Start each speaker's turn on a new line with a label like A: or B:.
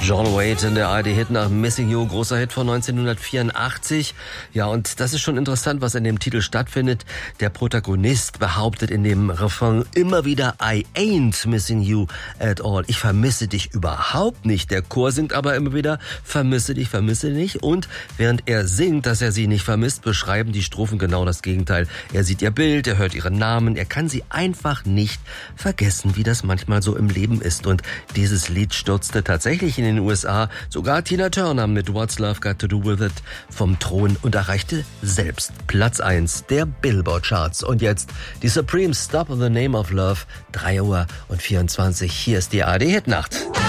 A: John Waite in der ARD-Hit nach Missing You, großer Hit von 1984. Ja, und das ist schon interessant, was in dem Titel stattfindet. Der Protagonist behauptet in dem Refrain immer wieder, I ain't missing you at all. Ich vermisse dich überhaupt nicht. Der Chor singt aber immer wieder, vermisse dich. Und während er singt, dass er sie nicht vermisst, beschreiben die Strophen genau das Gegenteil. Er sieht ihr Bild, er hört ihren Namen, er kann sie einfach nicht vergessen, wie das manchmal so im Leben ist. Und dieses Lied stürzte tatsächlich in den USA sogar Tina Turner mit What's Love Got to Do With It vom Thron und erreichte selbst Platz 1 der Billboard-Charts. Und jetzt die Supremes, Stop in the Name of Love, 3:24 Uhr. Hier ist die ARD-Hitnacht.